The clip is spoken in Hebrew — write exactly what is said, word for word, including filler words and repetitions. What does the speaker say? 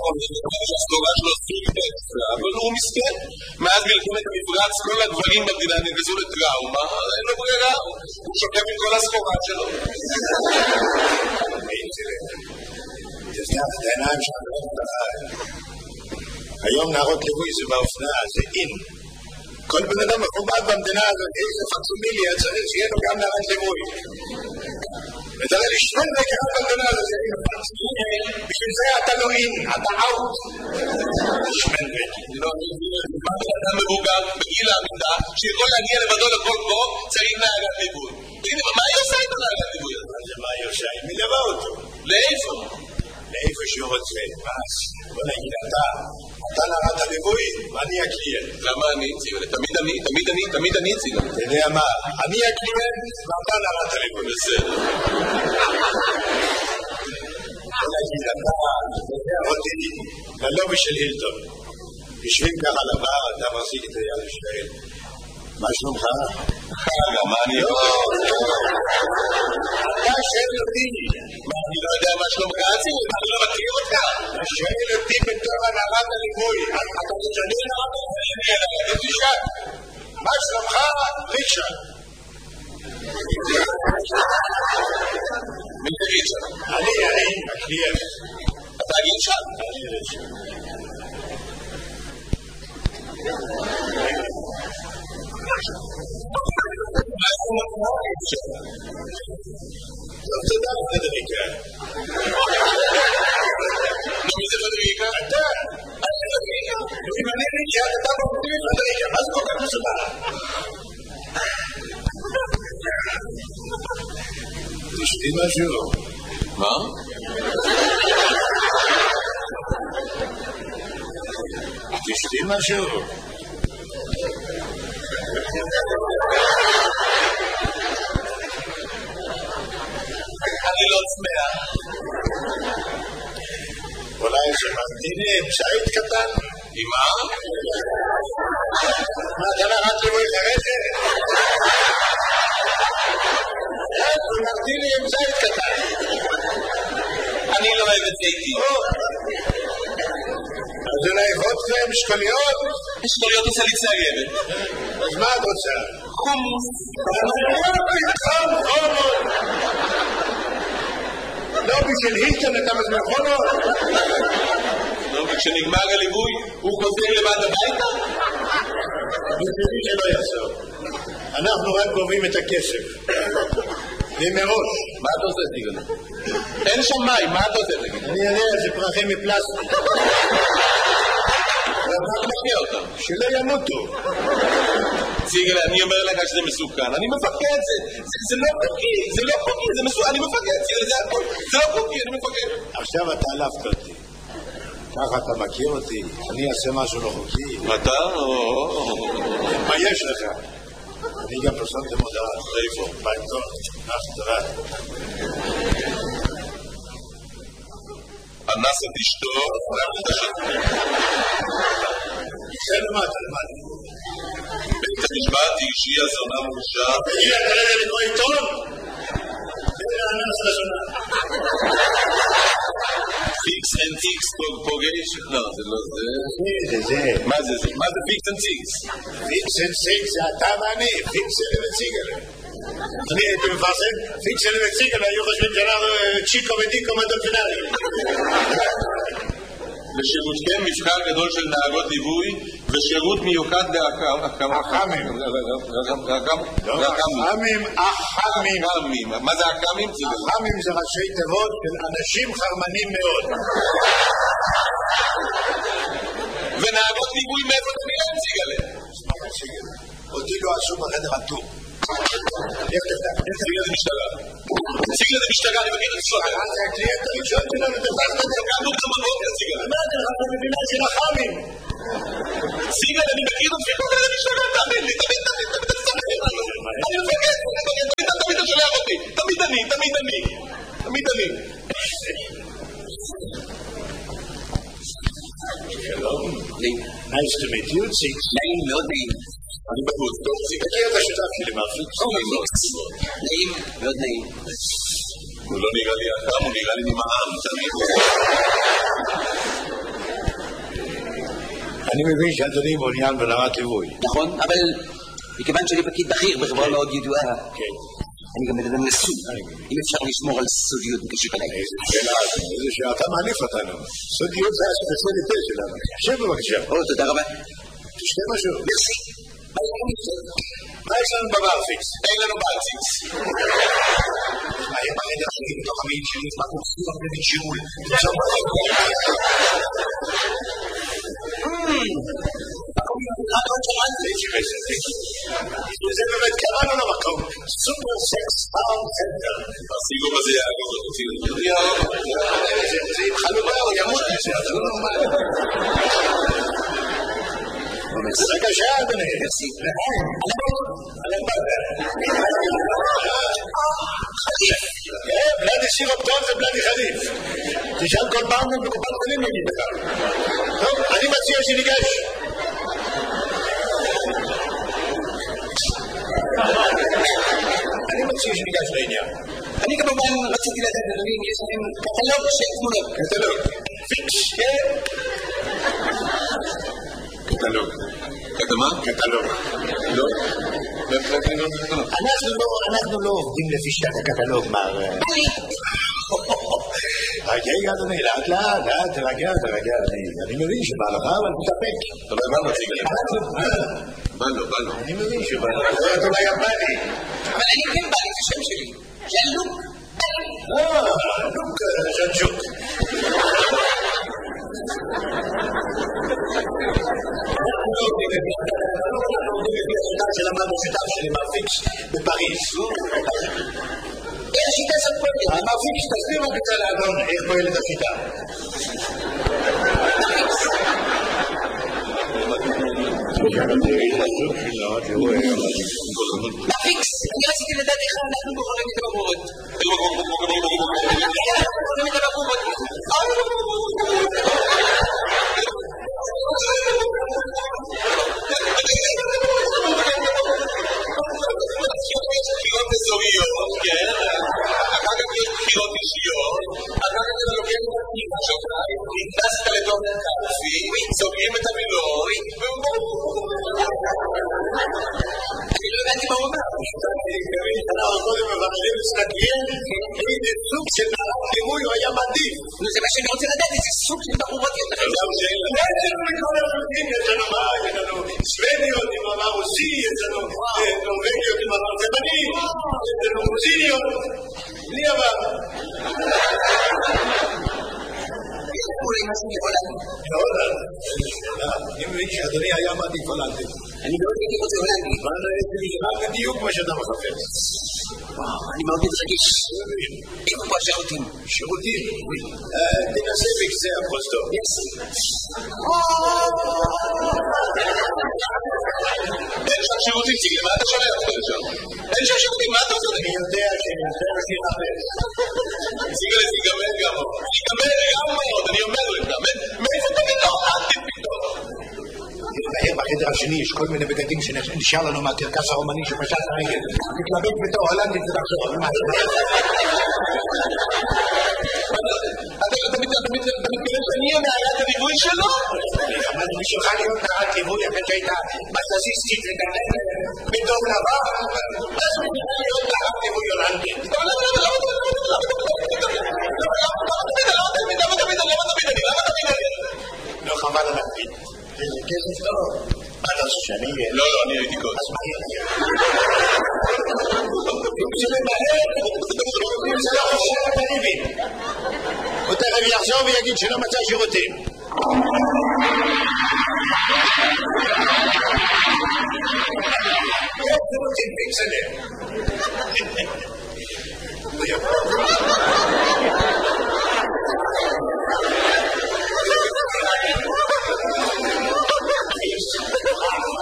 נכון, שהסגורה שלו סופית, אבל הוא מסכן. מאז מלחמת המפרץ, כל הגברים במדינה נגזו לטראומה, אין לו ברירה, הוא שוקף עם כל הסגורה שלו. תזנח את העיניים שלנו. היום נערות ליווי זה באופנה, זה אין. כל בן אדם מכובד במדינה הזאת, איזה פקסימיליה צריך שיהיה לו גם נערת ליווי. ותראה לי שום רגע במדינה הזאת, בשביל זה אתה לא אין, אתה אאוט. שמן בית. לא, אני אדם מבוגר בגיל העמידה, שיכול להגיע לבדו לכל קרוב, צריך נערת ליווי. מה היא עושה איתו נערת ליווי? מה היא עושה? היא מלווה אותו. לאיפה? לאיפה שהוא רוצה. בוא נגיד, אתה, אתה נערת הליווי, ואני הקליינט. למה אני? תמיד אני, תמיד אני, תמיד אני צילה. אתה יודע מה? אני הקליינט, ואתה נערת הליווי. בסדר. בוא נגיד, אתה, אתה אותי, ללובי של הילטון. יושבים ככה לבר, אתה מחזיק את היד ושואל. מה שלומך? חגה, מה אני לא, אתה שואל אותי. מה, אני לא יודע מה שלומך עצירי? אני לא מכיר אותך. אתה שואל אותי בתור הנערת הליווי. אתה משנה נערת הליווי? אני תשאל. מה שלומך? ריצ'רד. מי זה ריצ'רד? אני, אני, הקליינט. אתה ריצ'רד? אני ריצ'רד. טוב, תודה, פדריקה. מי זה פדריקה? אתה. אני פדריקה. אם אני ריצ'רד, אתה מפתיע פדריקה. מה זה כל כך מסודר? תשתי משהו. מה? תשתי משהו. אני לא צמאה. אולי שממתיני עם שעית קטן? עם מה? מה, אתה נערת ליווי חרדת? שממתיני עם שעית קטן. אני לא אוהב את זיתי. אז אולי וודקה עם שקוליות? שקוליות עושה לי צעגבת. אז מה את רוצה? חומוס. חום, חומות. לא בשביל הילטון אתה מזמן חומות? לא, וכשנגמר הליווי הוא חוזר לבד הביתה? בשבילי שלא יחזור. אנחנו רק גובים את הכסף. ומראש. מה אתה עושה, סיגל? אין שם מים, מה אתה עושה? אני יודע, זה פרחים מפלסטיק. מה אתה מכיר אותם? שלא ימותו. סיגל, אני אומר לך שזה מסוכן. אני מפקד, זה לא חוקי, זה לא חוקי, זה מסוכן, אני מפקד, סיגל, זה הכל. זה לא חוקי, אני מפקד. עכשיו אתה עלבת אותי. ככה אתה מכיר אותי, אני אעשה משהו לא חוקי. אתה? מה יש לך? אני גם פרסמתם מודעה. איפה? בעיתון. אך, תודה. אנס את אשתו, זה למטה, למטה. בית המשפט אישי הזונה מורשע. הגיע כרגע לקרוא עיתון? זה האנס לזונה. פיקס אנד טיקס פוגש? לא, זה לא זה. זה, זה. מה זה זה? מה זה פיקס אנד טיקס? פיקס אנד טיקס זה אתה ואני, פיקס אנד וציגל. אני הייתי מפרסם, פיקס אנד וציגל היו חושבים שאנחנו צ'יקו ודיקו מדולפינרי. לשירותכם מבחר גדול של נהגות ליווי ושירות מיוחד לאחמים. אחמים. אחמים, אחמים. מה זה אחמים? אחמים זה ראשי תיבות של אנשים חרמנים מאוד. ונהגות ליווי מאיפה אתה נראה ציגלה? אותי לא עשו בחדר הטור. ציגלה זה משטרה. ציגלה זה משטרה, אני מכיר את הסודר. זה הקליינט הראשון שלנו, תפסת את זה. קמנו גם בבוקר, ציגלה. מה זה לך במדינה של אחמים? ציגלה, אני מכיר את פיקות על המשטרה, תאמין לי, תמיד, תמיד, תמיד, תמיד, אני מפגד, תמיד, תמיד אתה שולח אותי. תמיד אני, תמיד אני. תמיד אני. שלום. Nice to meet you, Six. נעים מאוד נעים. אני בחוץ, טוב, Six. אני אתה שותף שלי מרפיק. נעים, מאוד נעים. הוא לא נראה לי אדם, הוא נראה לי נמעם, תמיד. אני מבין שאדוני מעוניין ברמת ליווי. נכון, אבל מכיוון שאני פקיד בכיר בחברה מאוד ידועה, אני גם מדבר נשוי, אם אפשר לשמור על סודיות בקשר אליי. איזה שאלה, איזה שאתה מעניף אותנו. סודיות זה הספציאליטה שלנו. שב בבקשה. או, תודה רבה. תשתה משהו. מרסי. מה יש לנו בברפיקס? אין לנו ברפיקס. מה, הם בחדר שלי, בתוך המעיל שלי, מה קורסים הרבה מג'ירול? זה באמת קראנו למקום סופר סקס סאונד סנטר. הסיגום הזה יעגור אותי. זה עם חלובה או ימות מזה, אתה לא נורמל. בבקשה אדוני. בלדי סירופטון זה בלדי חליף. תשאל כל פעם ובקופת חולים נגיד לך. טוב, אני מציע שניגש. אני מציע שניגש לעניין. אני כמובן רציתי לדעת, אדוני, אם יש לכם קטלוג של תמונות. קטלוג. פיקס, כן? קטלוג. קטמה? קטלוג. לא? אנחנו לא עובדים לפי שיטת הקטלוג, מר... רגע, אדוני, לאט לאט, לאט, תרגע, תרגע, אני מבין שבא לך, אבל תתאפק. אבל מה מציג עליך? בא לו, בא לו. אני מבין שבא לך. זה אולי יפני. אבל אני כן בא לי את השם שלי. של לוק. אה, לוק ז'נג'וק. שלמדנו שיטה שלי מרפיקס בפריז. איך השיטה הזאת פועלת? המרפיקס תסביר רק את האדון איך פועלת השיטה. מרפיקס, אני רציתי לדעת איך אנחנו בוחרים את הבחורות. איך אנחנו בוחרים את הבחורות? בחירות אזוריות, כן? אחר כך יש בחירות אישיות, אחר כך אתה לוקח את הפנימה שלך, נכנסת לתוך קלפי, סוגרים את המילוי, אני לא הבנתי מה הוא אומר. אנחנו קודם מבררים מסתכלים איזה סוג של ליווי הוא היה מעדיף. זה מה שאני רוצה לדעת, איזה סוג של בחורות יותר. יש לנו מכל הרבים, יש לנו מה, יש לנו סוודיות עם אמר רוסי, יש לנו נורווגיות עם אמר תימני, יש לנו רוסיניות, בלי עבר. אולי משהו מהולנד. מהולנד? אני מבין שאדוני היה מעדיף הולנדי. אני מאוד הייתי רוצה הולנדי. אבל בדיוק מה שאתה מחפש. אני מאוד מתרגש. איפה פה השירותים? שירותים? תנסה בקצה הפרוזדור. אין שם שירותים, תגיד, מה אתה שומע אותך לשם? אין שם שירותים, מה אתה עושה? אני יודע שאני יותר הכי חפש. סיגלה, סיגמר גם מאוד. סיגמר גם מאוד, אני אומר לך. מאיפה אתה פתאום? אל תפתאום. בחדר השני יש כל מיני בגדים שנשאר לנו מהקרקס הרומני שפשט הרגל. תתלבט בתור הולנדית ותחשוב. אתה מתכוון שאני אהיה נערת הליווי שלו? אבל בשבילך להיות נערת ליווי אחרי שהייתה מסזיסטית וגדלת בדום לבן. מה זה מתכוון להיות נערת ליווי הולנדית? למה תמיד אני? למה תמיד אני? למה תמיד אני? לא חבל על הקפיד. איזה כסף טוב. מה אתה חושב שאני אהיה? לא, לא, אני הייתי קודם. אז מה יהיה? אם זה למהר, אם זה לא חושב את הריבים. הוא תכף יחזור ויגיד שלא מצא שירותים.